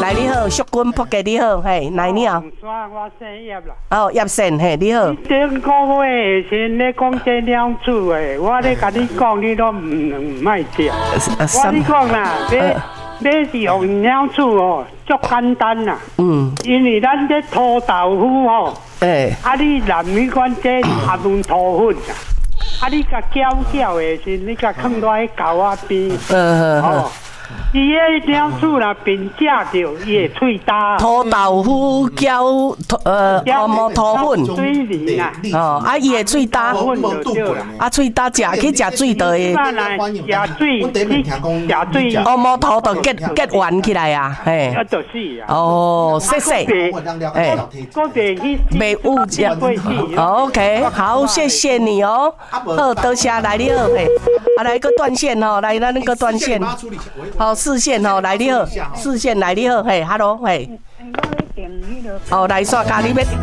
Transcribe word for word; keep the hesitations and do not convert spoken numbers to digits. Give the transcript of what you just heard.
来你好，淑君仆给你好，嘿，来你好。 我姓叶啦。 哦，叶sen，嘿，你好。 顶个月前咧讲这两处诶，我咧甲你讲，你都唔唔卖听。我你讲啦，你你是用两处哦，足简单啦。嗯。因为咱这土豆腐哦，诶，啊你南米款这还用土粉啊，啊你甲搅搅诶时，你甲放落去豆仔边。嗯哦。伊个两处啦，便食着伊个脆搭。 土豆腐搅呃乌毛土粉。 水梨啦。 哦，啊伊个脆搭。啊脆搭食去食水倒诶。 食水，你食水。 乌毛土就结结圆起来啊，嘿。 啊，就是啊。 哦，谢谢。 诶，嗰边去。 袂误解。OK， 好，谢谢你哦。好，多谢来你好，嘿。啊，来个断线哦，来咱那个断线。好，视线哦，来你好，视线来你好，嘿 ，Hello， 嘿，哦，来刷卡你要。